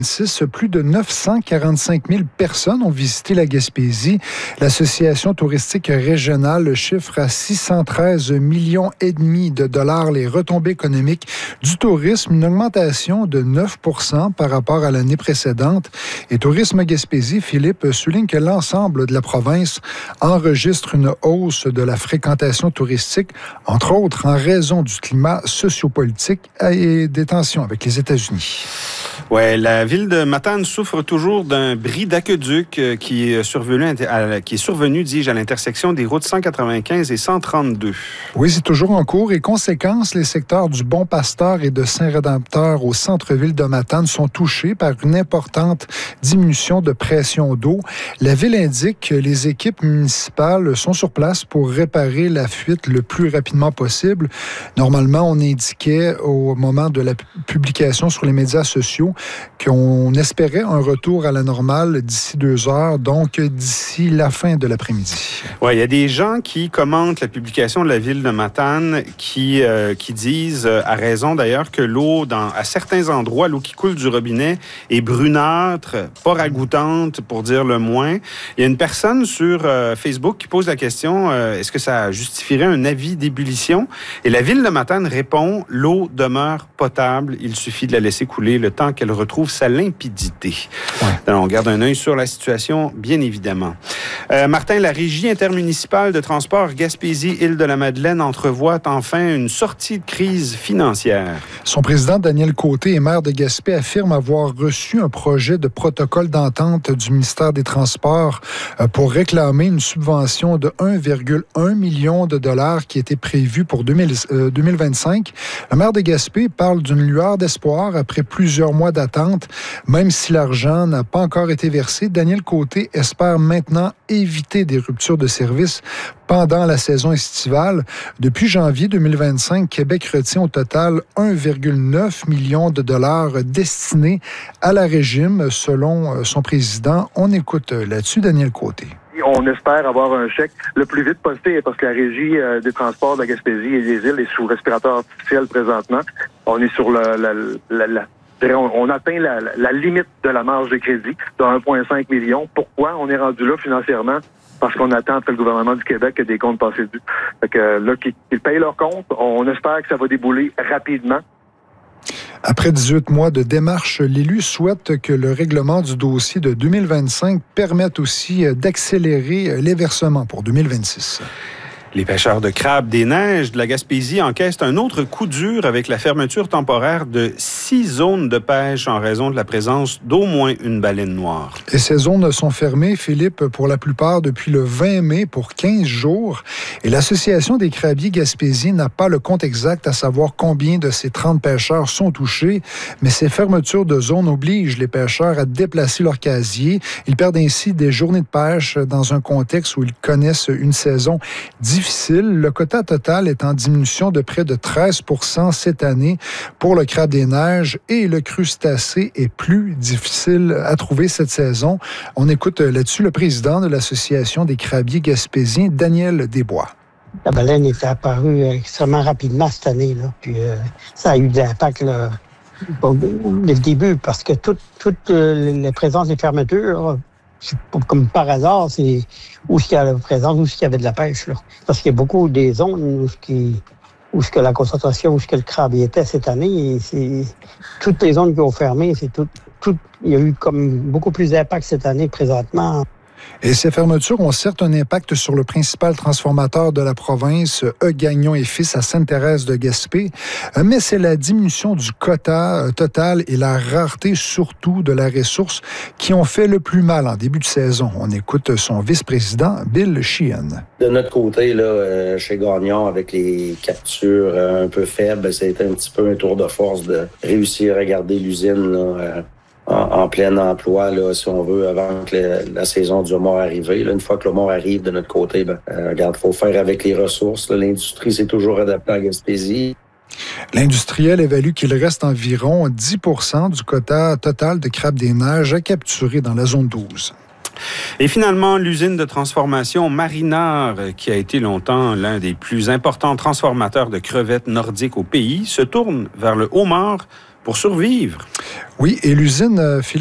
Plus de 945 000 personnes ont visité la Gaspésie. L'Association touristique régionale chiffre à 613 millions et demi de dollars les retombées économiques du tourisme, une augmentation de 9 % par rapport à l'année précédente. Et Tourisme Gaspésie, Philippe, souligne que l'ensemble de la province enregistre une hausse de la fréquentation touristique, entre autres en raison du climat sociopolitique et des tensions avec les États-Unis. Oui, la ville de Matane souffre toujours d'un bris d'aqueduc qui est survenu, dis-je, à l'intersection des routes 195 et 132. Oui, c'est toujours en cours et conséquence, les secteurs du Bon-Pasteur et de Saint-Rédempteur au centre-ville de Matane sont touchés par une importante diminution de pression d'eau. La ville indique que les équipes municipales sont sur place pour réparer la fuite le plus rapidement possible. Normalement, on indiquait au moment de la publication sur les médias sociaux qu'on espérait un retour à la normale d'ici 2 heures, donc d'ici la fin de l'après-midi. Oui, il y a des gens qui commentent la publication de la ville de Matane qui disent, à raison d'ailleurs, que l'eau, à certains endroits, l'eau qui coule du robinet est brunâtre, pas ragoûtante, pour dire le moins. Il y a une personne sur Facebook qui pose la question, est-ce que ça justifierait un avis d'ébullition? Et la ville de Matane répond, l'eau demeure potable, il suffit de la laisser couler le temps qu'elle retrouve sa limpidité. Ouais. Alors, on garde un œil sur la situation, bien évidemment. Martin, la Régie intermunicipale de transport Gaspésie-Île-de-la-Madeleine entrevoit enfin une sortie de crise financière. Son président, Daniel Côté, et maire de Gaspé, affirme avoir reçu un projet de protocole d'entente du ministère des Transports pour réclamer une subvention de 1,1 million de dollars qui était prévue pour 2025. Le maire de Gaspé parle d'une lueur d'espoir après plusieurs mois d'attente. Même si l'argent n'a pas encore été versé, Daniel Côté espère maintenant éviter des ruptures de service pendant la saison estivale. Depuis janvier 2025, Québec retient au total 1,9 million de dollars destinés à la régime, selon son président. On écoute là-dessus Daniel Côté. On espère avoir un chèque le plus vite possible parce que la Régie des transports de la Gaspésie et des îles est sous respirateur artificiel présentement. On est sur on atteint la limite de la marge de crédit de 1,5 million. Pourquoi on est rendu là financièrement? Parce qu'on attend après le gouvernement du Québec que des comptes passent dû. Fait que là, qu'ils payent leurs comptes, on espère que ça va débouler rapidement. Après 18 mois de démarche, l'élu souhaite que le règlement du dossier de 2025 permette aussi d'accélérer les versements pour 2026. Les pêcheurs de crabes des neiges de la Gaspésie encaissent un autre coup dur avec la fermeture temporaire de 6 zones de pêche en raison de la présence d'au moins une baleine noire. Et ces zones sont fermées, Philippe, pour la plupart depuis le 20 mai pour 15 jours. Et l'Association des crabiers gaspésiens n'a pas le compte exact à savoir combien de ces 30 pêcheurs sont touchés, mais ces fermetures de zones obligent les pêcheurs à déplacer leur casier. Ils perdent ainsi des journées de pêche dans un contexte où ils connaissent une saison difficile. Le quota total est en diminution de près de 13 % cette année pour le crabe des neiges et le crustacé est plus difficile à trouver cette saison. On écoute là-dessus le président de l'Association des crabiers gaspésiens, Daniel Desbois. La baleine est apparue extrêmement rapidement cette année, là. Puis ça a eu de l'impact là, dès le début parce que toute la présence des fermetures, comme par hasard, c'est où il y a la présence, où il y avait de la pêche. Là. Parce qu'il y a beaucoup des zones où la concentration, où le crabe était cette année. Et toutes les zones qui ont fermé, il y a eu comme beaucoup plus d'impact cette année présentement. Et ces fermetures ont certes un impact sur le principal transformateur de la province, Gagnon et Fils à Sainte-Thérèse de Gaspé, mais c'est la diminution du quota total et la rareté surtout de la ressource qui ont fait le plus mal en début de saison. On écoute son vice-président, Bill Sheehan. De notre côté, là, chez Gagnon, avec les captures un peu faibles, ça a été un petit peu un tour de force de réussir à garder l'usine là, en plein emploi, là, si on veut, avant que la saison du homard arrive. Là, une fois que le homard arrive de notre côté, regarde, il faut faire avec les ressources. Là. L'industrie s'est toujours adaptée à Gaspésie. L'industriel évalue qu'il reste environ 10 % du quota total de crabes des neiges à capturer dans la zone 12. Et finalement, l'usine de transformation Marinard, qui a été longtemps l'un des plus importants transformateurs de crevettes nordiques au pays, se tourne vers le homard pour survivre. Oui, et l'usine